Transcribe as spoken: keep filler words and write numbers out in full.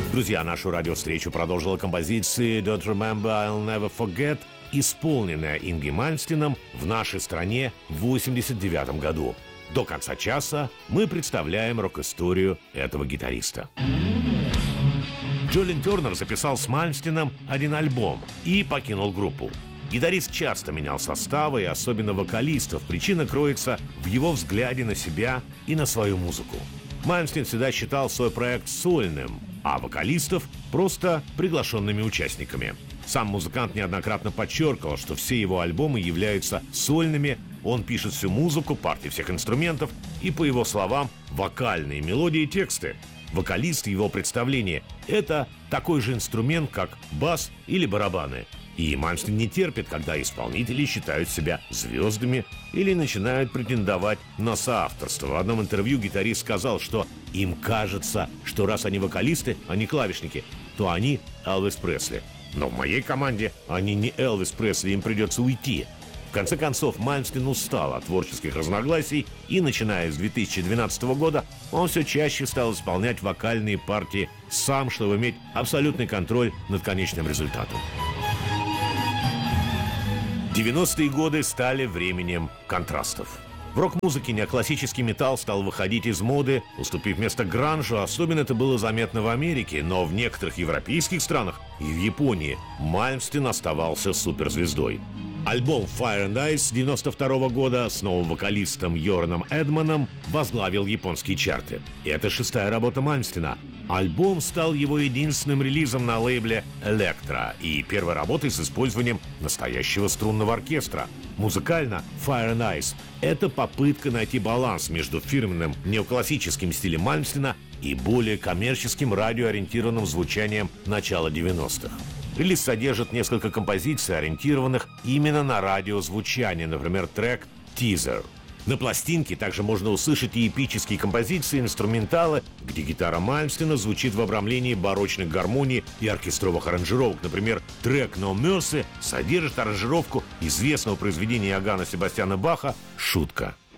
Друзья, нашу радиовстречу продолжила композиция «Don't Remember, I'll Never Forget», исполненная Инги Мальмстеном в нашей стране в восемьдесят девятом году. До конца часа мы представляем рок-историю этого гитариста. Джолин Тернер записал с Мальмстеном один альбом и покинул группу. Гитарист часто менял составы, и особенно вокалистов. Причина кроется в его взгляде на себя и на свою музыку. Мальмстен всегда считал свой проект сольным, а вокалистов просто приглашенными участниками. Сам музыкант неоднократно подчеркивал, что все его альбомы являются сольными. Он пишет всю музыку, партии всех инструментов и, по его словам, вокальные мелодии и тексты. Вокалист в его представлении – это такой же инструмент, как бас или барабаны. И Мальмстен не терпит, когда исполнители считают себя звездами или начинают претендовать на соавторство. В одном интервью гитарист сказал, что им кажется, что раз они вокалисты, а не клавишники, то они Элвис Пресли. Но в моей команде они не Элвис Пресли, им придется уйти. В конце концов, Мальмстен устал от творческих разногласий, и, начиная с две тысячи двенадцатого года, он все чаще стал исполнять вокальные партии сам, чтобы иметь абсолютный контроль над конечным результатом. девяностые годы стали временем контрастов. В рок-музыке неоклассический металл стал выходить из моды, уступив место гранжу. Особенно это было заметно в Америке, но в некоторых европейских странах и в Японии Мальмстен оставался суперзвездой. Альбом Fire and Ice девяносто второго года с новым вокалистом Йораном Эдманом возглавил японские чарты. И это шестая работа Мальмстена. Альбом стал его единственным релизом на лейбле Elektra и первой работой с использованием настоящего струнного оркестра. Музыкально Fire and Ice — это попытка найти баланс между фирменным неоклассическим стилем Мальмстена и более коммерческим радиоориентированным звучанием начала девяностых. Релиз содержит несколько композиций, ориентированных именно на радиозвучание, например, трек «Teaser». На пластинке также можно услышать и эпические композиции, инструменталы, где гитара Мальмстена звучит в обрамлении барочных гармоний и оркестровых аранжировок. Например, трек «No Mercy» содержит аранжировку известного произведения Иоганна Себастьяна Баха «Шутка».